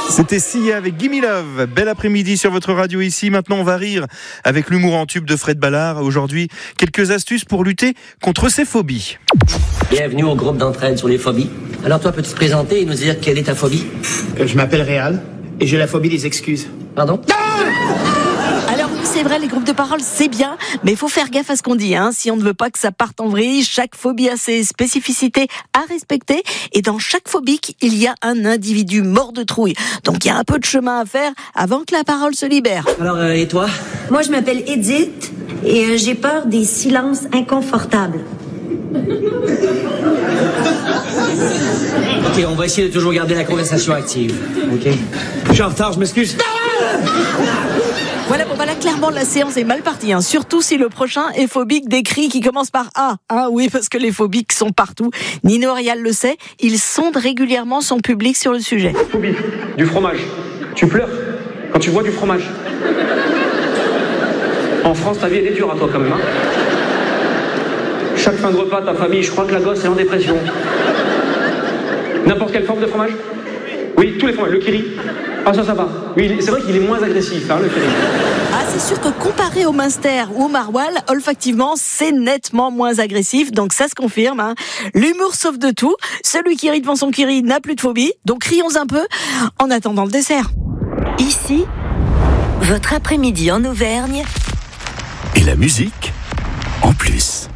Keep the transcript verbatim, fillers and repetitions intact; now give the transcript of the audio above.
C'était Sia avec Gimme Love. Bel après-midi sur votre radio ici. Maintenant, on va rire avec l'humour en tube de Fred Ballard. Aujourd'hui, quelques astuces pour lutter contre ces phobies. Bienvenue au groupe d'entraide sur les phobies. Alors toi, peux-tu te présenter et nous dire quelle est ta phobie? Euh, je m'appelle Réal et j'ai la phobie des excuses. Pardon? Alors oui, c'est vrai, les groupes de parole, c'est bien, mais il faut faire gaffe à ce qu'on dit, hein. Si on ne veut pas que ça parte en vrille, chaque phobie a ses spécificités à respecter. Et dans chaque phobique, il y a un individu mort de trouille. Donc il y a un peu de chemin à faire avant que la parole se libère. Alors, euh, et toi? Moi, je m'appelle Edith et euh, j'ai peur des silences inconfortables. Ok, on va essayer de toujours garder la conversation active. Ok? Je suis en retard, je m'excuse. Voilà, bon bah là, clairement, la séance est mal partie, hein. Surtout si le prochain est phobique des cris qui commencent par A. Ah oui, parce que les phobiques sont partout. Nino Rial le sait, il sonde régulièrement son public sur le sujet. Phobie du fromage. Tu pleures quand tu vois du fromage. En France, ta vie elle est dure à toi quand même, hein. Chaque fin de repas, ta famille, je crois que la gosse est en dépression. N'importe quelle forme de fromage? Oui, tous les fromages. Le kiri? Ah, ça, ça va. Oui, c'est vrai qu'il est moins agressif, hein, le kiri. Ah, c'est sûr que comparé au Munster ou au Maroilles, olfactivement, c'est nettement moins agressif, donc ça se confirme, hein. L'humour sauve de tout. Celui qui rit devant son kiri n'a plus de phobie, donc rions un peu en attendant le dessert. Ici, votre après-midi en Auvergne. Et la musique en plus.